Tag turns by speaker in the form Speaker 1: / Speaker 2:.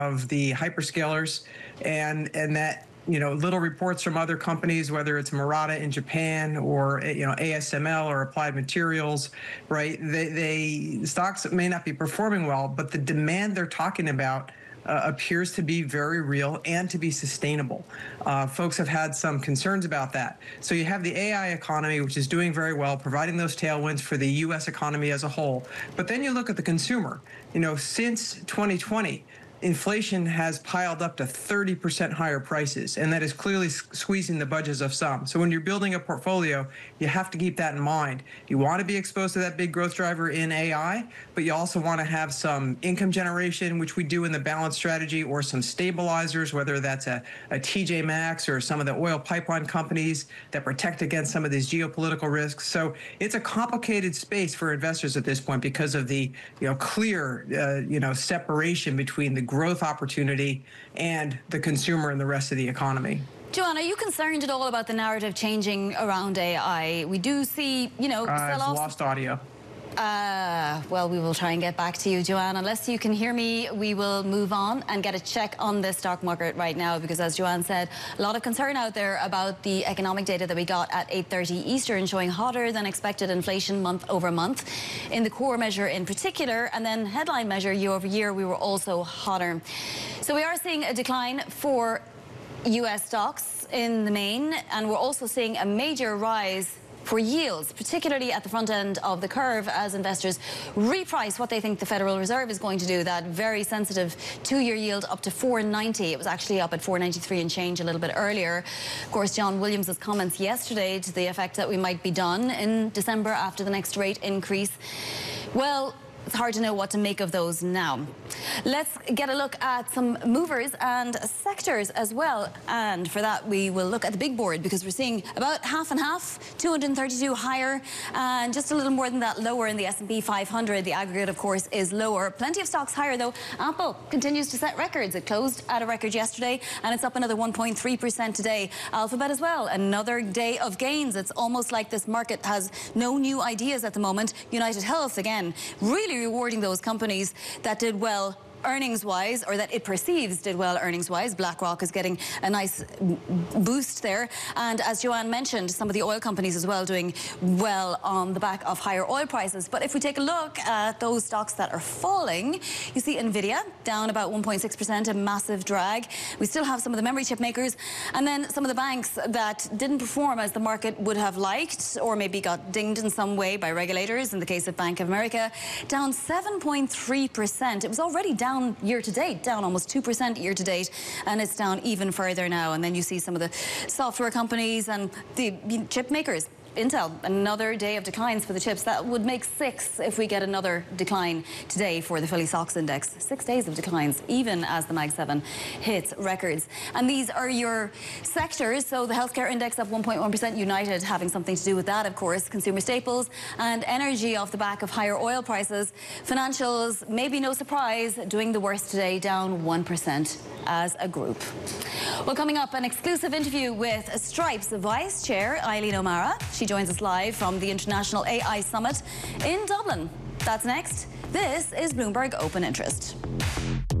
Speaker 1: of the hyperscalers, and that little reports from other companies, whether it's Murata in Japan or ASML or Applied Materials, right? They stocks may not be performing well, but the demand they're talking about appears to be very real and to be sustainable. Folks have had some concerns about that. So you have the AI economy, which is doing very well, providing those tailwinds for the U.S. economy as a whole. But then you look at the consumer. Since 2020, inflation has piled up to 30% higher prices, and that is clearly squeezing the budgets of some. So when you're building a portfolio, you have to keep that in mind. You want to be exposed to that big growth driver in AI, but you also want to have some income generation, which we do in the balanced strategy, or some stabilizers, whether that's a TJ Maxx or some of the oil pipeline companies that protect against some of these geopolitical risks. So it's a complicated space for investors at this point because of the clear separation between the growth opportunity and the consumer and the rest of the economy.
Speaker 2: Joanne, are you concerned at all about the narrative changing around AI? We do see,
Speaker 1: I've lost audio.
Speaker 2: Well, we will try and get back to you, Joanne. Unless you can hear me, we will move on and get a check on the stock market right now, because as Joanne said, a lot of concern out there about the economic data that we got at 8:30 Eastern, showing hotter than expected inflation month over month in the core measure in particular, and then headline measure year over year, we were also hotter. So we are seeing a decline for US stocks in the main, and we're also seeing a major rise for yields, particularly at the front end of the curve, as investors reprice what they think the Federal Reserve is going to do. That very sensitive two-year yield up to 4.90. It was actually up at 4.93 and change a little bit earlier. Of course, John Williams' comments yesterday to the effect that we might be done in December after the next rate increase. Well, it's hard to know what to make of those now. Let's get a look at some movers and sectors as well. And for that, we will look at the big board, because we're seeing about half and half, 232 higher, and just a little more than that lower in the S&P 500. The aggregate, of course, is lower. Plenty of stocks higher, though. Apple continues to set records. It closed at a record yesterday, and it's up another 1.3% today. Alphabet as well, another day of gains. It's almost like this market has no new ideas at the moment. United Health, again, really rewarding those companies that did well earnings-wise, or that it perceives did well earnings-wise. BlackRock is getting a nice boost there. And as Joanne mentioned, some of the oil companies as well doing well on the back of higher oil prices. But if we take a look at those stocks that are falling, you see Nvidia down about 1.6%, a massive drag. We still have some of the memory chip makers, and then some of the banks that didn't perform as the market would have liked, or maybe got dinged in some way by regulators. In the case of Bank of America, down 7.3%. It was already down year to date, down almost 2% year to date, and it's down even further now. And then you see some of the software companies and the chip makers. Intel, another day of declines for the chips. That would make 6 if we get another decline today for the Philly SOX index. 6 days of declines, even as the Mag 7 hits records. And these are your sectors. So the healthcare index up 1.1%, United having something to do with that, of course. Consumer staples and energy off the back of higher oil prices. Financials, maybe no surprise, doing the worst today, down 1% as a group. Well, coming up, an exclusive interview with Stripe's Vice Chair, Eileen O'Mara. She joins us live from the International AI Summit in Dublin. That's next. This is Bloomberg Open Interest.